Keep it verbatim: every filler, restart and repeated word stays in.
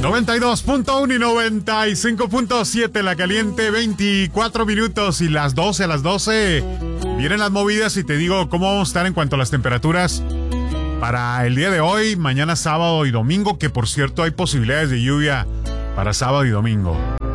noventa y dos punto uno y noventa y cinco punto siete La Caliente, veinticuatro minutos y las doce, a las doce vienen las movidas y te digo cómo vamos a estar en cuanto a las temperaturas para el día de hoy, mañana sábado y domingo, que por cierto hay posibilidades de lluvia para sábado y domingo.